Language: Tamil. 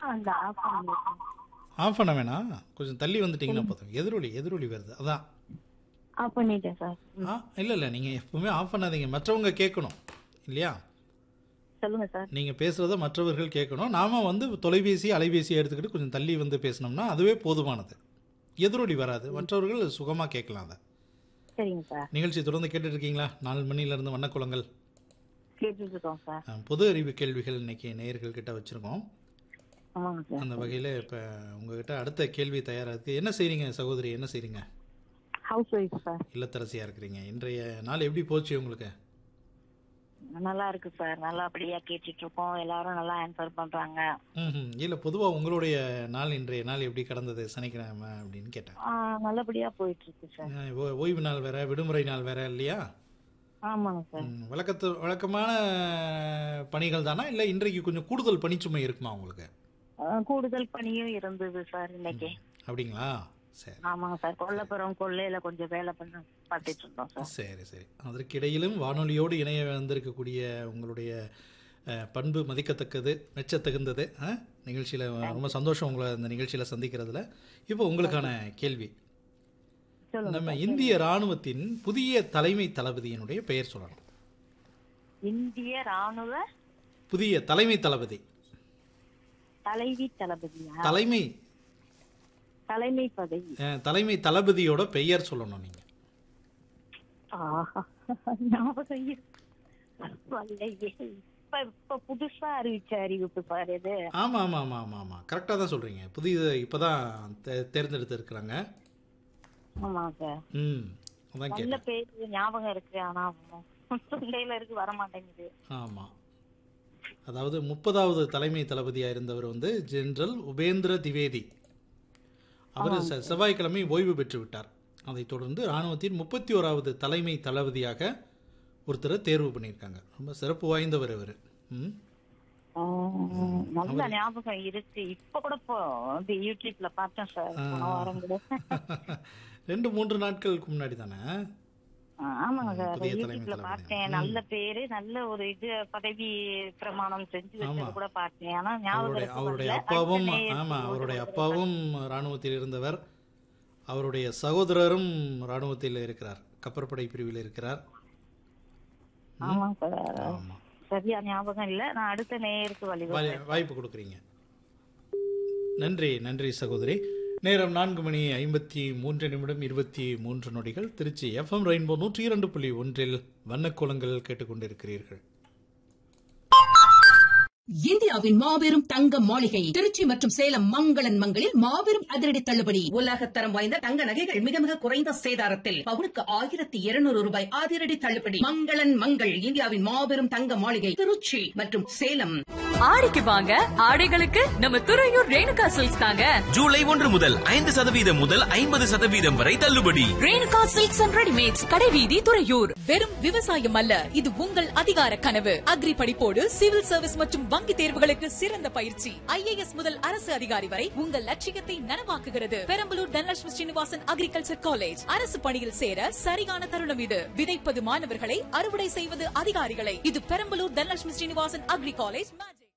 அந்த ஆஃப் பண்ணிருக்கேன். ஆஃப் பண்ண வேணாம், கொஞ்சம் தள்ளி வந்துட்டீங்கன்னா போதும். எதிரொலி வருது, அதான். ஆஃப் பண்ணிட்டேன் சார். இல்லை நீங்கள் எப்பவுமே ஆஃப் பண்ணாதீங்க, மற்றவங்க கேட்கணும் இல்லையா? சொல்லுங்க சார். நீங்கள் பேசுகிறத மற்றவர்கள் கேட்கணும். நாம் வந்து தொலைபேசி அலைபேசியை எடுத்துக்கிட்டு கொஞ்சம் தள்ளி வந்து பேசினோம்னா அதுவே போதுமானது. எதிரொலி வராது, மற்றவர்கள் சுகமாக கேட்கலாம். அதை சரிங்க சார். நிகழ்ச்சி தொடர்ந்து கேட்டுட்டு இருக்கீங்களா? 4 மணிலேருந்து வண்ணக்குளங்கள் கேட்டுட்டு இருக்கோம் சார். பொது அறிவு கேள்விகள் இன்னைக்கு நேயர்கள் கிட்ட வச்சுருக்கோம். ஆமாங்க சார். அந்த வகையில் இப்போ உங்ககிட்ட அடுத்த கேள்வி தயாராக இருக்குது. என்ன செய்கிறீங்க சகோதரி, என்ன செய்கிறீங்க? House wife sir. இல்லத்தரசியாக இருக்கிறீங்க. இன்றைய நாள் எப்படி போச்சு உங்களுக்கு? நல்லா இருக்கு சார். நல்லபடியா கேட்டுட்டு இருக்கோம். எல்லாரும் நல்லா ஆன்சர் பண்றாங்க. இல்லை, பொதுவாக உங்களுடைய நாள் இன்றைய நாள் எப்படி கடந்தது சனிக்கிழமை அப்படின்னு கேட்டேன். நல்லபடியா போயிட்டு இருக்கு சார். ஓய்வு நாள் வேற, விடுமுறை நாள் வேற இல்லையா? ஆமாங்க சார். வழக்கமான பணிகள் தானா, இல்லை இன்றைக்கு கொஞ்சம் கூடுதல் பணிச்சுமை இருக்குமா உங்களுக்கு? கூடுதல் பணியும் இருந்தது சார் இன்னைக்கு. அப்படிங்களா? சரி. ஆமாங்க சார். கொள்ளையில கொஞ்சம் வேலை பண்ண பார்த்துட்டு இருந்தோம் சார். சரி சரி. அதற்கிடையிலும் வானொலியோடு இணைய வந்திருக்கக்கூடிய உங்களுடைய பண்பு மதிக்கத்தக்கது, மெச்சத்தகுந்தது. நிகழ்ச்சியில் ரொம்ப சந்தோஷம் உங்களை இந்த நிகழ்ச்சியில் சந்திக்கிறதுல. இப்போ உங்களுக்கான கேள்வி. நம்ம இந்திய ராணுவத்தின் புதிய தலைமை தளபதியினுடைய பெயர் சொல்லணும். இந்திய ராணுவ புதிய தலைமை தளபதி. தலைவி தளபதியா? தலைமை பதவி. தலைமை தளபதியோட பெயர் சொல்லணும் நீங்க. இப்ப புதுசா அறிவிச்ச அறிவிப்பு சார் இது. ஆமா ஆமா ஆமா ஆமா ஆமா, கரெக்டா தான் சொல்றீங்க. புதிய இப்பதான் தேர்ந்தெடுத்து இருக்கிறாங்க. ஆமா சார். நல்ல பேரு ஞாபகம் இருக்கு, ஆனா தொண்டையில இருக்கு, வர மாட்டேங்குது. ஆமா, அதாவது 30வது தலைமை தளபதியா இருந்தவர் வந்து ஜெனரல் உபேந்திர திவேதி. அவர் செவ்வாய்க்கிழமை ஓய்வு பெற்று விட்டார். அதைத் தொடர்ந்து ராணுவத்தின் 31வது தலைமை தளபதியாக ஒருத்தரை தேர்வு பண்ணியிருக்காங்க. ரொம்ப சிறப்பு வாய்ந்தவர் அவர். நல்ல ஞாபகம் இருக்கு. இப்ப கூட யூடியூப்ல பார்த்தேன் சார். 2-3 நாட்களுக்கு முன்னாடி தானே? ஆமாங்க சார், யூடியூப்ல பார்த்தேன். நல்ல பேரு, நல்ல ஒரு இது பதவி பிரமாணம் செஞ்சு வச்சது கூட பார்த்தேன். ஆனா ஞாபகம் அவருடைய அப்பாவும் ராணுவத்தில் இருந்தவர். அவருடைய சகோதரரும் ராணுவத்தில் இருக்கிறார், கப்பற்படை பிரிவில் இருக்கிறார். ஆமாங்க சார். சரியா ஞாபகம் இல்ல. நான் அடுத்த நேயருக்கு வாய்ப்பு கொடுக்குறீங்க. நன்றி நன்றி சகோதரி. நேரம் 4:53 திருச்சி FM ரெயின்போ 102.1 வண்ணக்கோலங்கள் கேட்டுக்கொண்டிருக்கிறீர்கள். இந்தியாவின் மாபெரும் தங்க மாளிகை திருச்சி மற்றும் சேலம் மங்களன் மங்களில் மாபெரும் அதிரடி தள்ளுபடி. உலகத்தரம் வாய்ந்த தங்க நகைகள் மிக மிக குறைந்த சேதாரத்தில் பவுனுக்கு 1200 ரூபாய் அதிரடி தள்ளுபடி. மங்களன் மங்கள், இந்தியாவின் மாபெரும் தங்க மாளிகை, திருச்சி மற்றும் சேலம். ஆடிக்கு வாங்க, ஆடைகளுக்கு நம்ம துறையூர் ரேணுகா சில்க்ஸ் தாங்க. ஜூலை 1 முதல் 5% முதல் 50% வரை தள்ளுபடி. ரேணுகா சில்க்ஸ் அண்ட் ரெடிமேட்ஸ், கடைவீதி, துறையூர். வெறும் விவசாயம் அல்ல, இது உங்கள் அதிகார கனவு. அக்ரி படிப்போடு சிவில் சர்வீஸ் மற்றும் வங்கி தேர்வுகளுக்கு சிறந்த பயிற்சி. IAS முதல் அரசு அதிகாரி வரை உங்கள் லட்சியத்தை நனவாக்குகிறது. Perambalur Dhanalakshmi Srinivasan agriculture college. அரசு பணியில் சேர சரியான தருணம் இது. விதைப்பது மாணவர்களை, அறுவடை செய்வது அதிகாரிகளை. இது Perambalur Dhanalakshmi Srinivasan agri college magic.